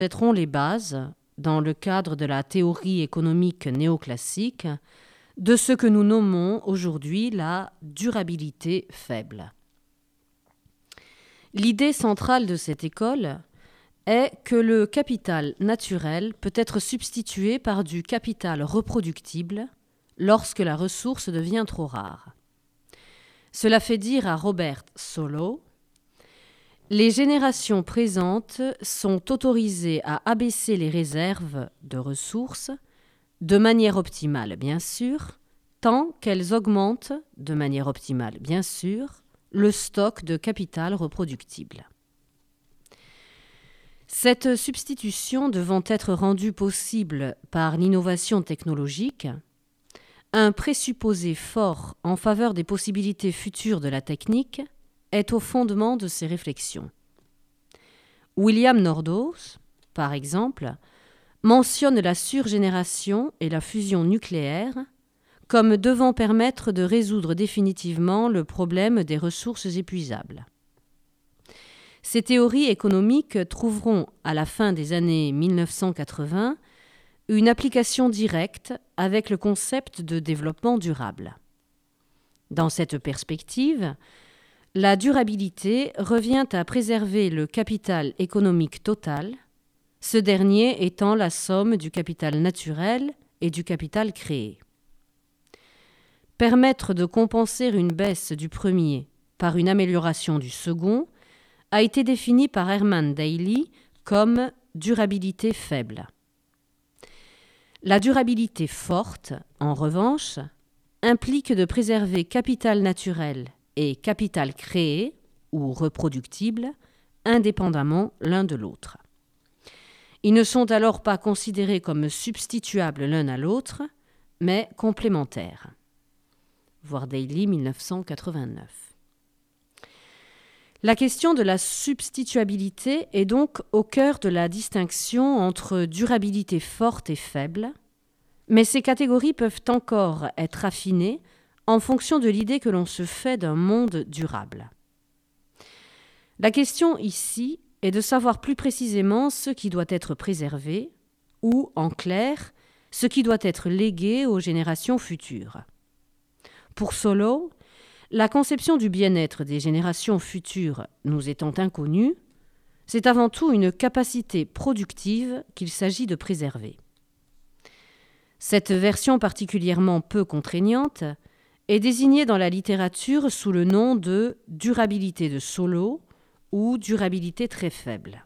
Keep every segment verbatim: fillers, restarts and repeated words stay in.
mettrons les bases, dans le cadre de la théorie économique néoclassique, de ce que nous nommons aujourd'hui la durabilité faible. L'idée centrale de cette école est que le capital naturel peut être substitué par du capital reproductible lorsque la ressource devient trop rare. Cela fait dire à Robert Solow: les générations présentes sont autorisées à abaisser les réserves de ressources, de manière optimale bien sûr, tant qu'elles augmentent, de manière optimale bien sûr, le stock de capital reproductible. Cette substitution devant être rendue possible par l'innovation technologique, un présupposé fort en faveur des possibilités futures de la technique est au fondement de ces réflexions. William Nordhaus, par exemple, mentionne la surgénération et la fusion nucléaire comme devant permettre de résoudre définitivement le problème des ressources épuisables. Ces théories économiques trouveront, à la fin des années mille neuf cent quatre-vingts, une application directe avec le concept de développement durable. Dans cette perspective, la durabilité revient à préserver le capital économique total, ce dernier étant la somme du capital naturel et du capital créé. Permettre de compenser une baisse du premier par une amélioration du second a été défini par Herman Daly comme durabilité faible. La durabilité forte, en revanche, implique de préserver capital naturel et capital créé ou reproductible indépendamment l'un de l'autre. Ils ne sont alors pas considérés comme substituables l'un à l'autre, mais complémentaires. Voir Daly mille neuf cent quatre-vingt-neuf. La question de la substituabilité est donc au cœur de la distinction entre durabilité forte et faible, mais ces catégories peuvent encore être affinées en fonction de l'idée que l'on se fait d'un monde durable. La question ici est de savoir plus précisément ce qui doit être préservé ou, en clair, ce qui doit être légué aux générations futures. Pour Solow, la conception du bien-être des générations futures nous étant inconnue, c'est avant tout une capacité productive qu'il s'agit de préserver. Cette version particulièrement peu contraignante est désignée dans la littérature sous le nom de durabilité de Solow ou durabilité très faible.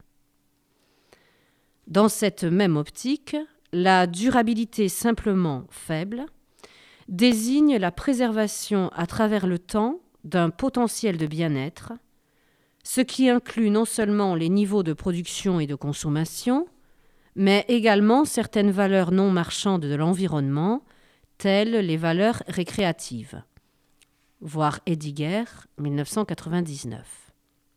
Dans cette même optique, la durabilité simplement faible désigne la préservation à travers le temps d'un potentiel de bien-être, ce qui inclut non seulement les niveaux de production et de consommation, mais également certaines valeurs non marchandes de l'environnement, telles les valeurs récréatives. Voir Edinger, mille neuf cent quatre-vingt-dix-neuf.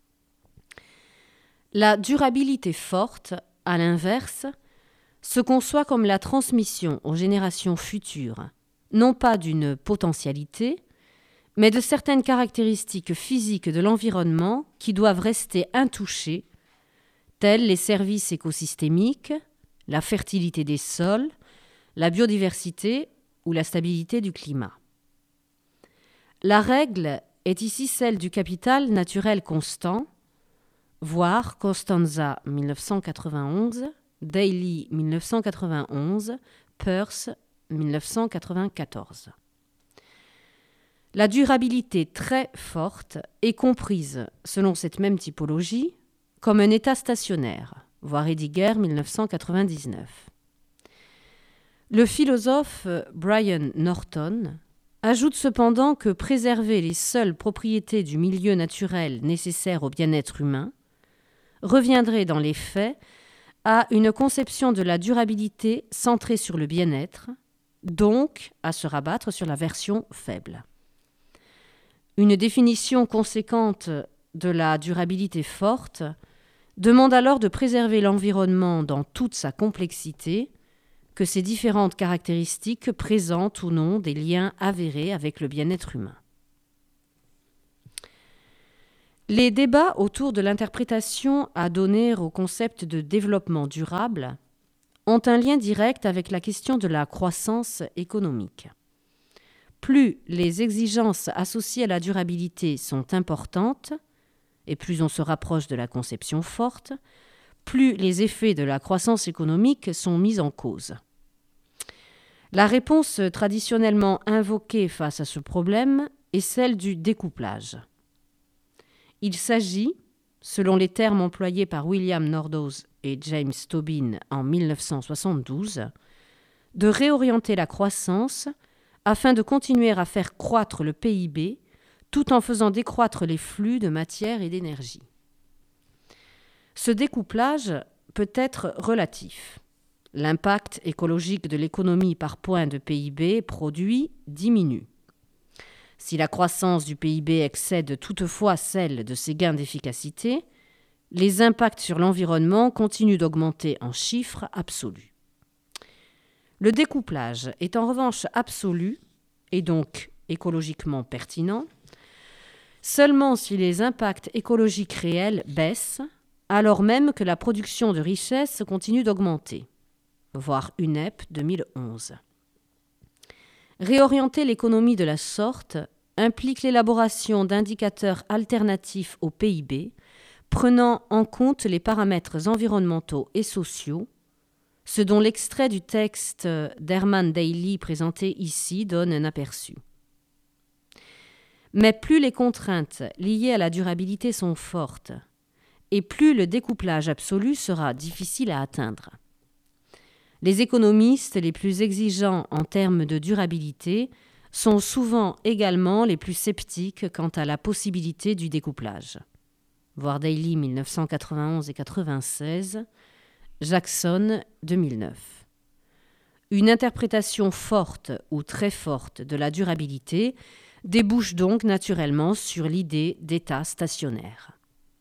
La durabilité forte, à l'inverse, se conçoit comme la transmission aux générations futures non pas d'une potentialité, mais de certaines caractéristiques physiques de l'environnement qui doivent rester intouchées, telles les services écosystémiques, la fertilité des sols, la biodiversité ou la stabilité du climat. La règle est ici celle du capital naturel constant, voir Costanza mille neuf cent quatre-vingt-onze, Daly mille neuf cent quatre-vingt-onze, Peirce mille neuf cent quatre-vingt-quatorze. La durabilité très forte est comprise, selon cette même typologie, comme un état stationnaire, voir Edinger mille neuf cent quatre-vingt-dix-neuf. Le philosophe Brian Norton ajoute cependant que préserver les seules propriétés du milieu naturel nécessaires au bien-être humain reviendrait dans les faits à une conception de la durabilité centrée sur le bien-être, donc à se rabattre sur la version faible. Une définition conséquente de la durabilité forte demande alors de préserver l'environnement dans toute sa complexité, que ces différentes caractéristiques présentent ou non des liens avérés avec le bien-être humain. Les débats autour de l'interprétation à donner au concept de développement durable ont un lien direct avec la question de la croissance économique. Plus les exigences associées à la durabilité sont importantes, et plus on se rapproche de la conception forte, plus les effets de la croissance économique sont mis en cause. La réponse traditionnellement invoquée face à ce problème est celle du découplage. Il s'agit, selon les termes employés par William Nordhaus et James Tobin en dix-neuf cent soixante-douze, de réorienter la croissance afin de continuer à faire croître le P I B tout en faisant décroître les flux de matière et d'énergie. Ce découplage peut être relatif. L'impact écologique de l'économie par point de P I B produit diminue. Si la croissance du P I B excède toutefois celle de ses gains d'efficacité, les impacts sur l'environnement continuent d'augmenter en chiffres absolus. Le découplage est en revanche absolu, et donc écologiquement pertinent, seulement si les impacts écologiques réels baissent, alors même que la production de richesses continue d'augmenter. Voir U N E P deux mille onze. Réorienter l'économie de la sorte implique l'élaboration d'indicateurs alternatifs au P I B, prenant en compte les paramètres environnementaux et sociaux, ce dont l'extrait du texte d'Herman Daly présenté ici donne un aperçu. Mais plus les contraintes liées à la durabilité sont fortes, et plus le découplage absolu sera difficile à atteindre. Les économistes les plus exigeants en termes de durabilité sont souvent également les plus sceptiques quant à la possibilité du découplage. Voir Daly dix-neuf cent quatre-vingt-onze et quatre-vingt-seize, Jackson deux mille neuf. Une interprétation forte ou très forte de la durabilité débouche donc naturellement sur l'idée d'état stationnaire.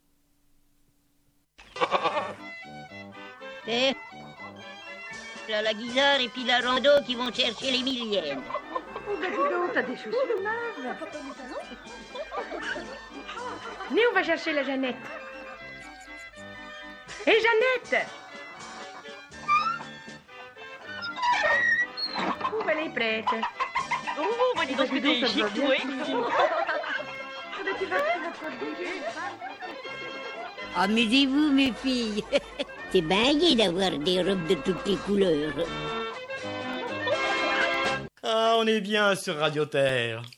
Eh, là, la Guisard et puis la Rando qui vont chercher les millièmes. Oh, ben dis donc, t'as des chaussures neuves. Venez, on va chercher la Jeannette. Hé, hey, Jeannette! Oh, ben, elle est prête. Oh, bah dis donc que t'es chic, oui. Amusez-vous, mes filles. C'est bien gai d'avoir des robes de toutes les couleurs. Ah, on est bien sur Radio Terre.